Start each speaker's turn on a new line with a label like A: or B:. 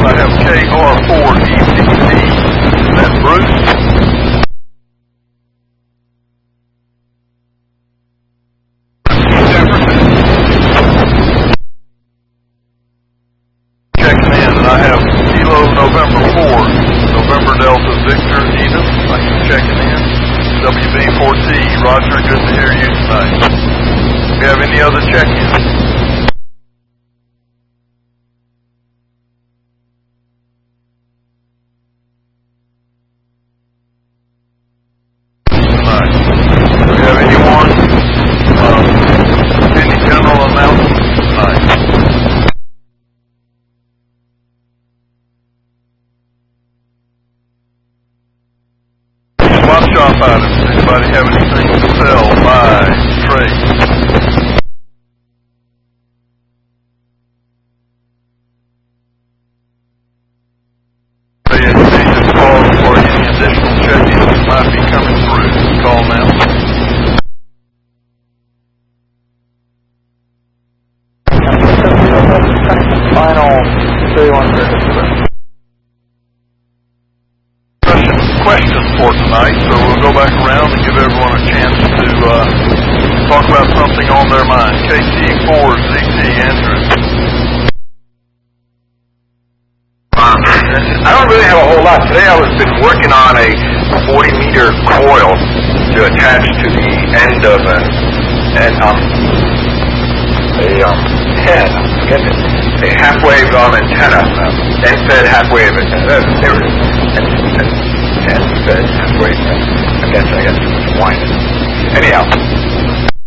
A: I have KR4EPC. Is that Bruce? Checking in, and I have Kilo November 4, November Delta Victor Edith. Thanks for checking in. WB4T, Roger, good to hear you tonight. Do you have any other check-ins? Shop items. Anybody have anything to sell, buy, trade? Pay attention to calls for any additional check-ins that might be coming through. Call now.
B: Final 31
A: questions for tonight, so we'll go back around and give everyone a chance to talk about something on their mind. KT4ZT, Andrew.
C: I don't really have a whole lot. Today I was been working on a 40-meter coil to attach to the end of a half-wave antenna, end-fed half-wave antenna. There it is. And fed halfway. I guess it's winding. Anyhow,